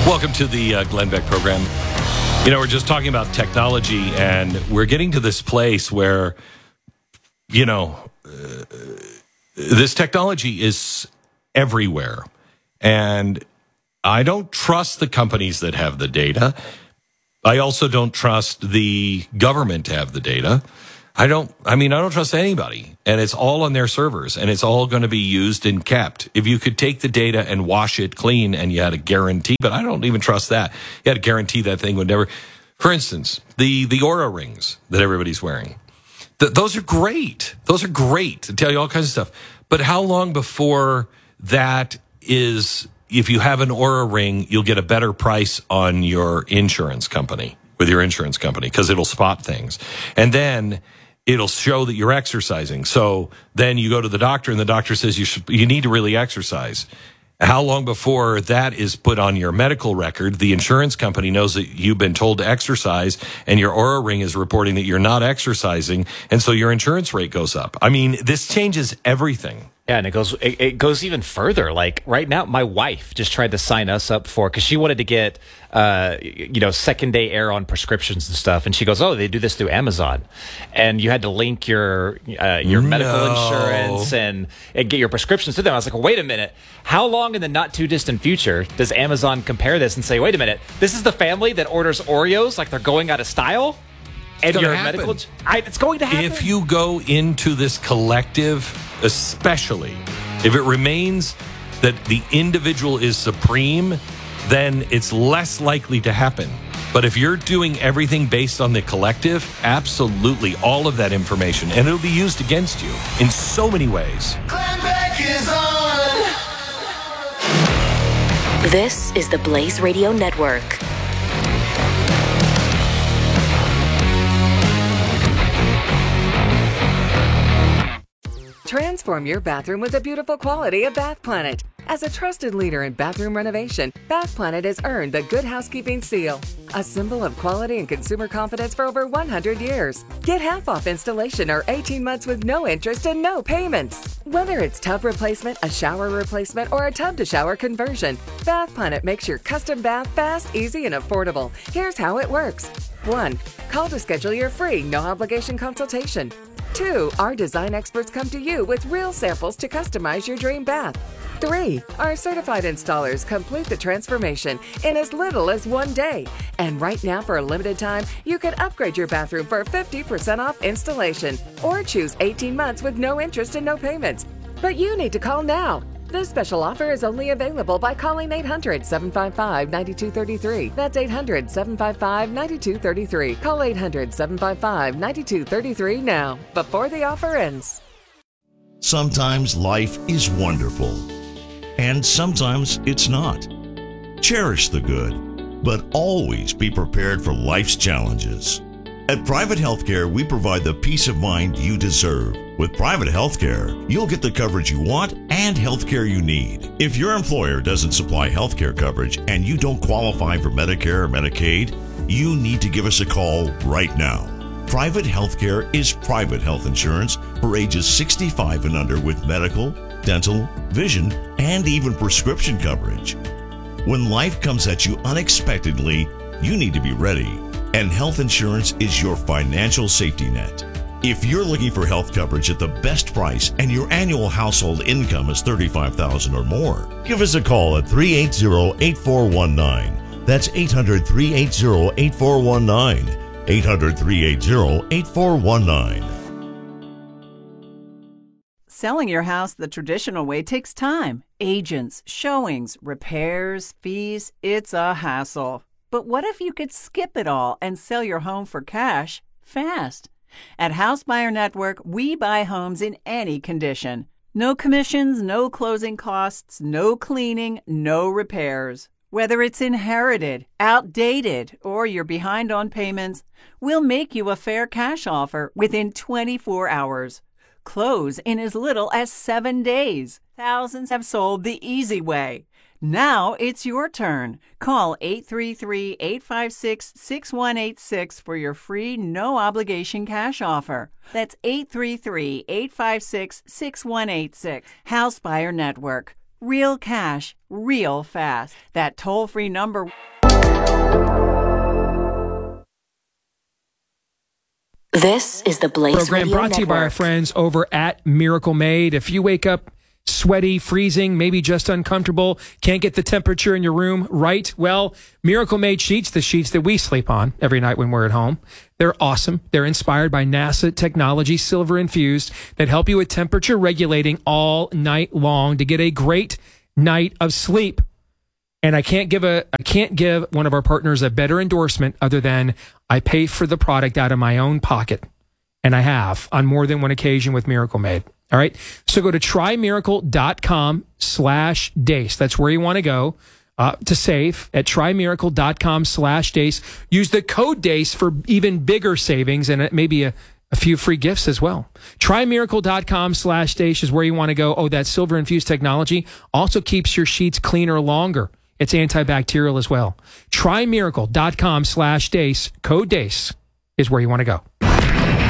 Welcome to the Glenn Beck program. You know, we're just talking about technology, and we're getting to this place where, this technology is everywhere. And I don't trust the companies that have the data. I also don't trust the government to have the data. I don't trust anybody. And it's all on their servers, and it's all going to be used and kept. If you could take the data and wash it clean and you had a guarantee, but I don't even trust that. You had a guarantee that thing would never. For instance, the Oura rings that everybody's wearing. Those are great. Those are great to tell you all kinds of stuff. But how long before that is, if you have an Oura ring, you'll get a better price on your insurance company, with your insurance company, because it'll spot things. And then it'll show that you're exercising. So then you go to the doctor and the doctor says you need to really exercise. How long before that is put on your medical record, the insurance company knows that you've been told to exercise, and your Oura ring is reporting that you're not exercising, and so your insurance rate goes up. I mean, this changes everything. Yeah, and it goes even further. Like right now, my wife just tried to sign us up for, because she wanted to get second day air on prescriptions and stuff, and she goes, "Oh, they do this through Amazon," and you had to link your medical insurance and get your prescriptions to them. I was like, well, wait a minute, how long in the not too distant future does Amazon compare this and say, wait a minute, this is the family that orders Oreos like they're going out of style? And your medical, it's going to happen. If you go into this collective, especially if it remains that the individual is supreme, then it's less likely to happen. But if you're doing everything based on the collective, absolutely all of that information, and it'll be used against you in so many ways. Glenn Beck is on. This is the Blaze Radio Network. Transform your bathroom with the beautiful quality of Bath Planet. As a trusted leader in bathroom renovation, Bath Planet has earned the Good Housekeeping seal, a symbol of quality and consumer confidence for over 100 years. Get half off installation or 18 months with no interest and no payments. Whether it's tub replacement, a shower replacement, or a tub-to-shower conversion, Bath Planet makes your custom bath fast, easy, and affordable. Here's how it works. 1. Call to schedule your free, no-obligation consultation. 2. Our design experts come to you with real samples to customize your dream bath. 3. Our certified installers complete the transformation in as little as 1 day. And right now, for a limited time, you can upgrade your bathroom for 50% off installation or choose 18 months with no interest and no payments. But you need to call now. This special offer is only available by calling 800-755-9233. That's 800-755-9233. Call 800-755-9233 now, before the offer ends. Sometimes life is wonderful, and sometimes it's not. Cherish the good, but always be prepared for life's challenges. At Private Healthcare, we provide the peace of mind you deserve. With Private Healthcare, you'll get the coverage you want and healthcare you need. If your employer doesn't supply healthcare coverage and you don't qualify for Medicare or Medicaid, you need to give us a call right now. Private Healthcare is private health insurance for ages 65 and under with medical, dental, vision, and even prescription coverage. When life comes at you unexpectedly, you need to be ready. And health insurance is your financial safety net. If you're looking for health coverage at the best price and your annual household income is $35,000 or more, give us a call at 380-8419. That's 800-380-8419. 800-380-8419. Selling your house the traditional way takes time. Agents, showings, repairs, fees, it's a hassle. But what if you could skip it all and sell your home for cash fast? At House Buyer Network, we buy homes in any condition. No commissions, no closing costs, no cleaning, no repairs. Whether it's inherited, outdated, or you're behind on payments, we'll make you a fair cash offer within 24 hours. Close in as little as 7 days. Thousands have sold the easy way. Now it's your turn. Call 833-856-6186 for your free no-obligation cash offer. That's 833-856-6186. House Buyer Network. Real cash, real fast. That toll-free number. This is the Blaze Program Radio brought to you by our Network. friends over at Miracle Made. If you wake up sweaty, freezing, maybe just uncomfortable, can't get the temperature in your room right, well, Miracle Made sheets, the sheets that we sleep on every night when we're at home, they're awesome. They're inspired by NASA technology, silver infused, that help you with temperature regulating all night long to get a great night of sleep. And I can't give one of our partners a better endorsement other than I pay for the product out of my own pocket. And I have on more than one occasion with Miracle Made. All right. So go to trymiracle.com/dace. That's where you want to go to save at trymiracle.com/dace. Use the code DACE for even bigger savings and maybe a few free gifts as well. Trymiracle.com/dace is where you want to go. Oh, that silver infused technology also keeps your sheets cleaner longer. It's antibacterial as well. Trymiracle.com/dace. Code DACE is where you want to go.